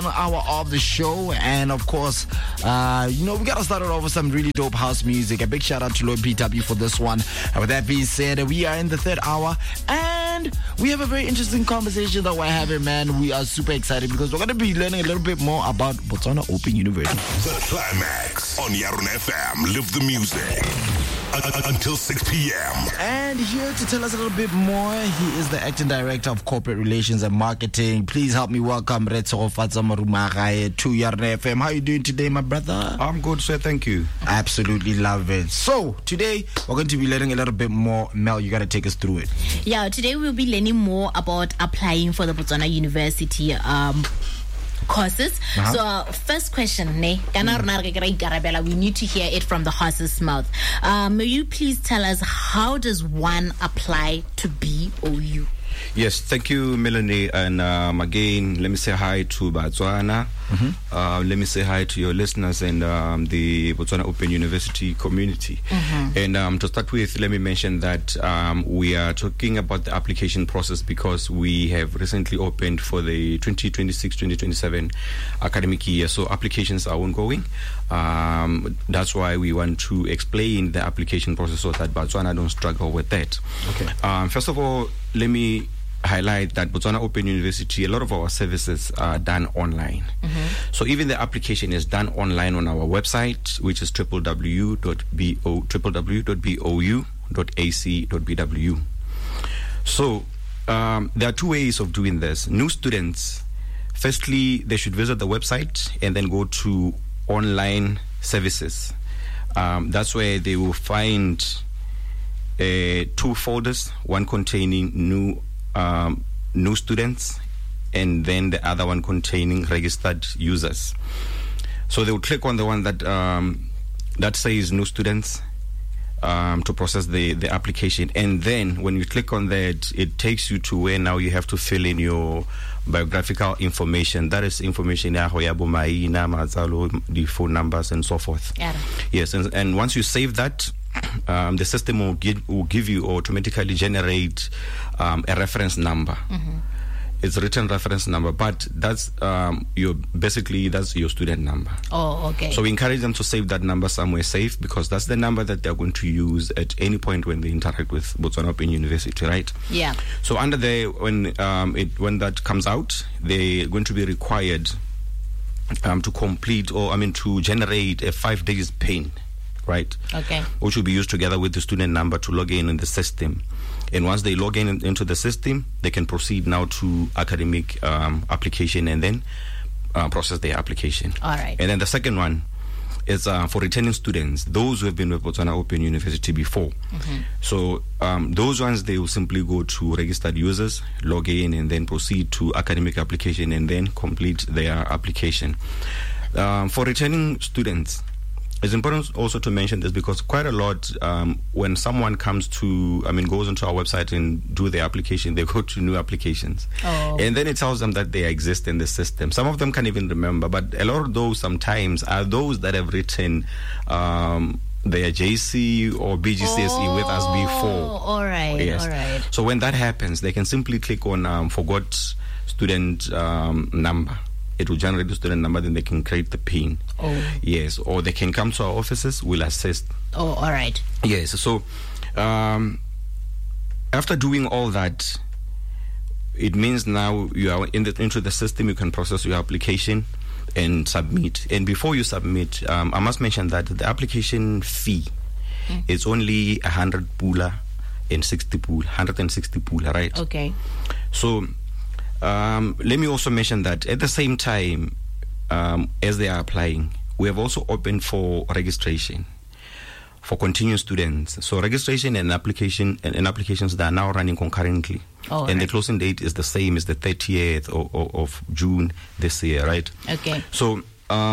Hour of the show, and of course, we gotta start it off with some really dope house music. A big shout out to Lloyd PW for this one. And with that being said, we are in the third hour, and we have a very interesting conversation that we're having, man. We are super excited because we're gonna be learning a little bit more about Botswana Open University. The Climax on Yarun FM. Live the music. Until 6 p.m. And here to tell us a little bit more, he is the Acting Director of Corporate Relations and Marketing. Please help me welcome Retso Fatsamarumagaye to Yarun FM. How are you doing today, my brother? I'm good, sir. Thank you. Absolutely love it. So, today, we're going to be learning a little bit more. Mel, you got to take us through it. Yeah, today we'll be learning more about applying for the Botswana University courses. So first question, we need to hear it from the horse's mouth. May you please tell us, how does one apply to BOU? Yes, thank you, Melanie. And again, let me say hi to Botswana. Let me say hi to your listeners and the Botswana Open University community. And to start with, let me mention that we are talking about the application process because we have recently opened for the 2026-2027 academic year. So applications are ongoing. That's why we want to explain the application process so that Botswana don't struggle with that. Okay. First of all, let me highlight that Botswana Open University, a lot of our services are done online. So even the application is done online on our website, which is www.bou.ac.bw. So there are two ways of doing this. New students, firstly, they should visit the website and then go to online services. That's where they will find two folders, one containing new students and then the other one containing registered users. So they will click on the one that says new students to process the application, and then when you click on that, it takes you to where now you have to fill in your biographical information. That is information, the phone numbers and so forth. Yes, and once you save that, the system will give you or automatically generate a reference number. It's a written reference number, but that's your student number. Oh, okay. So we encourage them to save that number somewhere safe, because that's the number that they're going to use at any point when they interact with Botswana Open University, right? Yeah. So under there, when that comes out, they're going to be required to complete to generate a 5 days PIN. Right. Okay. Which will be used together with the student number to log in the system. And once they log in into the system, they can proceed now to academic application and then process their application. All right. And then the second one is for returning students, those who have been with Botswana Open University before. So those ones, they will simply go to registered users, log in, and then proceed to academic application and then complete their application. For returning students, it's important also to mention this because quite a lot, when someone goes into our website and do their application, they go to new applications. And then it tells them that they exist in the system. Some of them can't even remember, but a lot of those sometimes are those that have written their JC or BGCSE with us before. All right. Yes. All right. So when that happens, they can simply click on forgot student number. It will generate the student number, then they can create the PIN. Yes, or they can come to our offices, we'll assist. All right. Yes, so after doing all that, it means now you are into the system, you can process your application and submit. And before you submit, I must mention that the application fee is only 100 pula and 60 pula, 160 pula, right? Okay. So let me also mention that at the same time as they are applying, we have also opened for registration for continuing students. So registration and applications that are now running concurrently. The closing date is the same as the 30th of June this year, right? Okay. So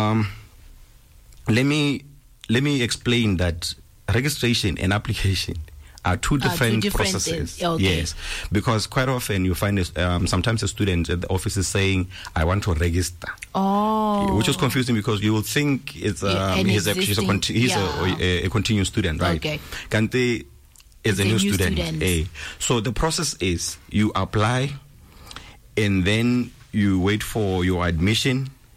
let me explain that registration and application are two different processes. Okay. Yes, because quite often you find sometimes a student at the office is saying, "I want to register," which is confusing because you will think it's he's a continuing student, right? Okay. Kante is a new student. So the process is you apply, and then you wait for your admission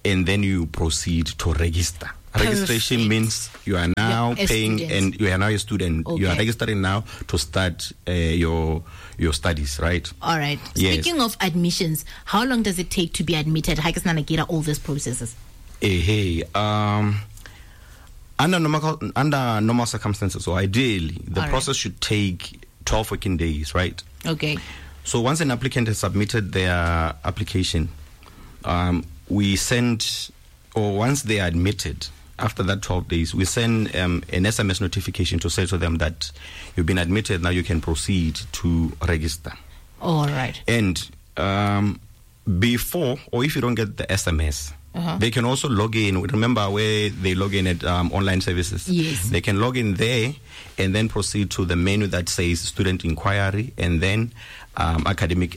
and then you proceed to register. Registration means you are now paying and you are now a student. You are registering now to start your studies, right? All right. Speaking of admissions, how long does it take to be admitted? How can all these processes? Under normal circumstances, so ideally, the process should take 12 working days, right? Okay. So once an applicant has submitted their application, we send, or once they are admitted, after that 12 days, we send an SMS notification to say to them that you've been admitted, now you can proceed to register. All right. And before, or if you don't get the SMS, they can also log in. Remember where they log in at online services? Yes. They can log in there and then proceed to the menu that says student inquiry and then academic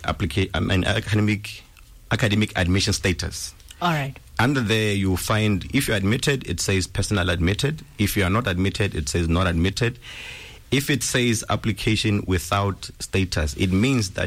admission status. All right. Under there, you find, if you're admitted, it says personal admitted. If you are not admitted, it says not admitted. If it says application without status, it means that